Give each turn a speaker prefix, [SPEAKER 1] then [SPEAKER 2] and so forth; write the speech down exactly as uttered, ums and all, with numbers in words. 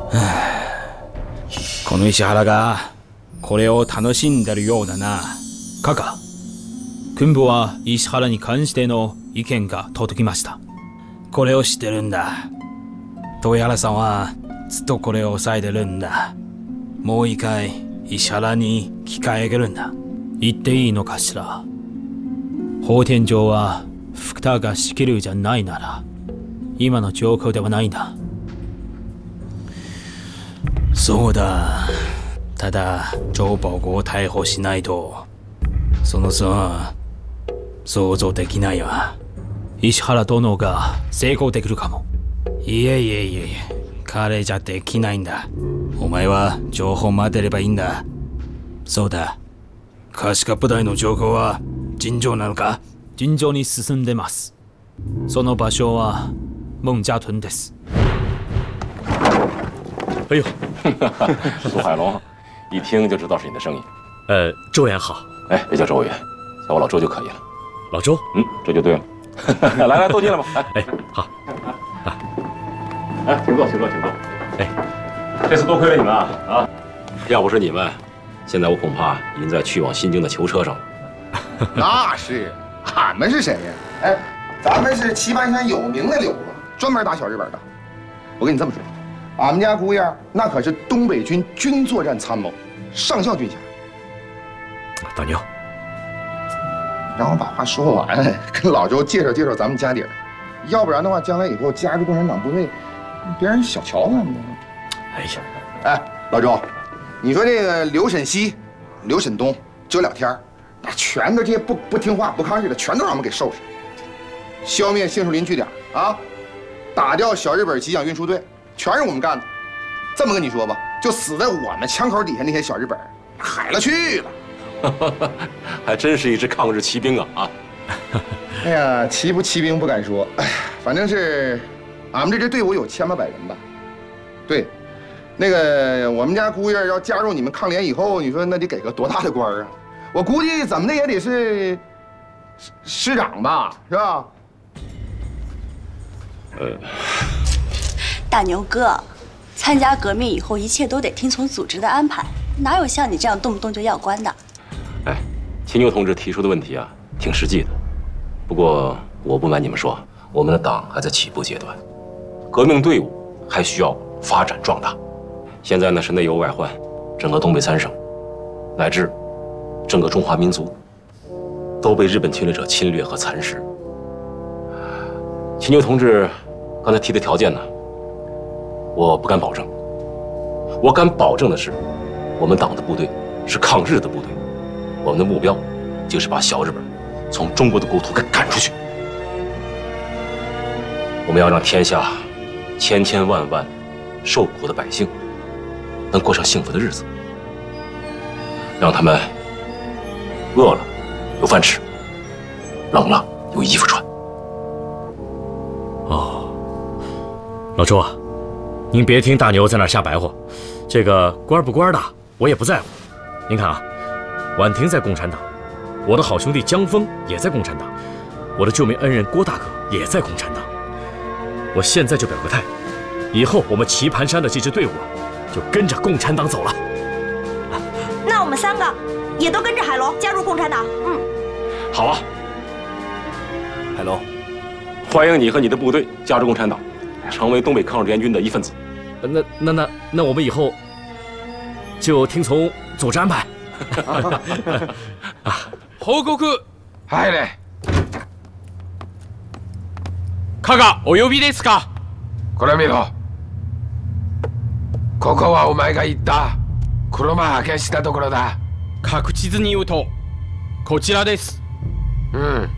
[SPEAKER 1] この石原がこれを楽しんでるようだな。
[SPEAKER 2] カカ、君部は石原に関しての意見が届きました。
[SPEAKER 1] これを知ってるんだ。豊原さんはずっとこれを抑えてるんだ。もう一回石原に機会あげるんだ。
[SPEAKER 2] 言っていいのかしら。法天上は福田が仕切るじゃないなら今の状況ではないんだ。
[SPEAKER 1] そうだ。ただ張保護を逮捕しないとその損想像できないわ。
[SPEAKER 2] 石原殿が成功できるかも。
[SPEAKER 1] いえいえいえ、彼じゃできないんだ。お前は情報待てればいいんだ。そうだ、可視化部隊の情報は尋常なのか？
[SPEAKER 2] 尋常に進んでます。その場所は孟家屯です。
[SPEAKER 3] 哎呦，苏海龙，一听就知道是你的声音。
[SPEAKER 4] 呃，周元好。
[SPEAKER 3] 哎，别叫周元，叫我老周就可以了。
[SPEAKER 4] 老周，
[SPEAKER 3] 嗯，这就对了。来来，都进来吧。哎
[SPEAKER 4] 哎，好。
[SPEAKER 3] 啊，哎，请坐，请坐，请坐。哎，这次多亏了你们啊啊！要不是你们，现在我恐怕已经在去往新京的囚车上了。
[SPEAKER 5] 那是，俺们是谁呀？哎，咱们是棋盘山有名的柳子，专门打小日本的。我跟你这么说，俺们家姑爷那可是东北军军作战参谋，上校军衔。
[SPEAKER 4] 大牛，
[SPEAKER 5] 让我把话说完，跟老周介绍介绍咱们家底儿，要不然的话，将来以后加入共产党部队，别人小瞧咱们。
[SPEAKER 4] 哎呀，
[SPEAKER 5] 哎，老周，你说这个刘沈西、刘沈东这两天，那全都这些不不听话、不抗日的，全都让我们给收拾，消灭杏树林据点啊，打掉小日本机枪运输队，全是我们干的。这么跟你说吧，就死在我们枪口底下那些小日本，海了去了。
[SPEAKER 3] 还真是一支抗日骑兵啊！啊，
[SPEAKER 5] 哎呀，骑不骑兵不敢说，哎呀，反正是俺们这支队伍有千八百人吧。对，那个我们家姑爷要加入你们抗联以后，你说那得给个多大的官啊？我估计怎么的也得是师师长吧，是吧？
[SPEAKER 3] 呃，
[SPEAKER 6] 大牛哥，参加革命以后，一切都得听从组织的安排，哪有像你这样动不动就要官的？
[SPEAKER 3] 哎，秦牛同志提出的问题啊，挺实际的。不过我不瞒你们说，我们的党还在起步阶段，革命队伍还需要发展壮大。现在呢是内忧外患，整个东北三省，乃至整个中华民族，都被日本侵略者侵略和蚕食。秦牛同志刚才提的条件呢，我不敢保证。我敢保证的是，我们党的部队是抗日的部队。我们的目标就是把小日本从中国的国土给赶出去。我们要让天下千千万万受苦的百姓能过上幸福的日子，让他们饿了有饭吃，冷了有衣服穿。
[SPEAKER 4] 哦，老周啊，您别听大牛在那瞎白话，这个官不官的我也不在乎。您看啊。婉婷在共产党，我的好兄弟江峰也在共产党，我的救命恩人郭大哥也在共产党。我现在就表个态，以后我们棋盘山的这支队伍就跟着共产党走了。
[SPEAKER 7] 那我们三个也都跟着海龙加入共产党。嗯，
[SPEAKER 3] 好啊，海龙，欢迎你和你的部队加入共产党，成为东北抗日联军的一份子。
[SPEAKER 4] 那那那那我们以後就听从组织安排。
[SPEAKER 2] 報告。
[SPEAKER 8] 入れ。
[SPEAKER 2] 加賀お呼びですか？
[SPEAKER 8] これ見ろ。ここはお前が言った黒間派遣したところだ。
[SPEAKER 2] 確実に言うとこちらです。
[SPEAKER 8] うん。